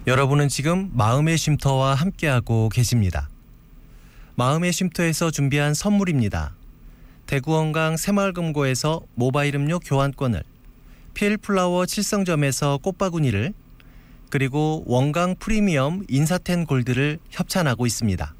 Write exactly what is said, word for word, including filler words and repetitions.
여러분은 지금 마음의 쉼터와 함께하고 계십니다. 마음의 쉼터에서 준비한 선물입니다. 대구원강 새마을금고에서 모바일 음료 교환권을, 필플라워 칠성점에서 꽃바구니를, 그리고 원강 프리미엄 인사텐 골드를 협찬하고 있습니다.